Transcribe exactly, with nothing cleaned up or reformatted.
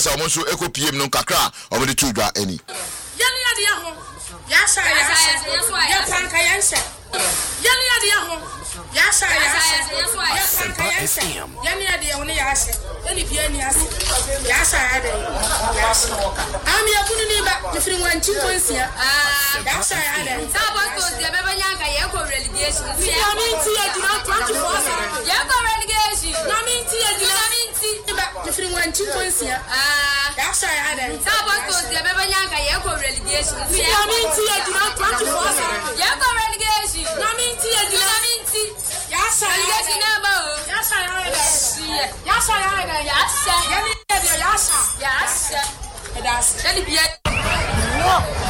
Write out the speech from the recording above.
kyerɛ sɛ ɔmo nso eko P M no kakra ɔmo de tu dwa ani yɛne yɛde yɛ ho yɛasa yɛasa yɛpanka yɛnhyɛ yɛne yɛde yɛ ho yɛasa yɛasa yɛpanka yɛnhyɛ yɛne yɛde yɛ ho ne yɛahyɛ ɛne bia ni ase yɛasa yɛade yɛahyɛ ami abunu ni ba mefiri wanchi konsia yɛasa yɛade Sabos de beba nyanka yɛkɔ relegation yɛme nti yɛgyina twenty-four yɛkɔ relegation yɛme nti yɛgyina ba mefiri wanchi konsia yɛasa yɛade Sabos de beba nyanka yɛkɔ relegation yɛme nti yɛgyina twenty-four yɛkɔ relegation yɛme nti yɛgyina yɛme nti yɛasa relegation number yɛasa yɛade yɛasa yɛade yɛasa yɛne yɛde yɛasa yɛasa yɛde ase yɛde bia